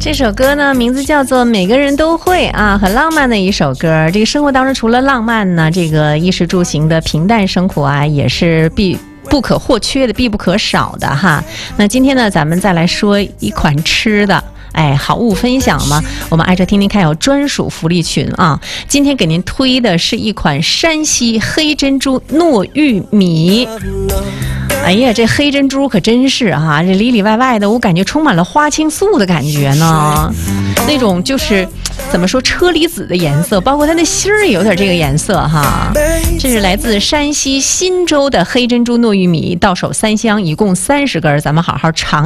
这首歌呢，名字叫做《每个人都会》啊，很浪漫的一首歌。这个生活当中除了浪漫呢，这个衣食住行的平淡生活啊，也是不可或缺的、必不可少的哈。那今天呢，咱们再来说一款吃的。好物分享嘛，我们挨着听听看有专属福利群啊。今天给您推的是一款山西黑珍珠糯玉米。哎呀，这黑珍珠可真是哈，这里里外外的，我感觉充满了花青素的感觉呢。那种就是怎么说车厘子的颜色，包括它的芯儿也有点这个颜色哈。这是来自山西忻州的黑珍珠糯玉米，到手3箱，一共30根，咱们好好尝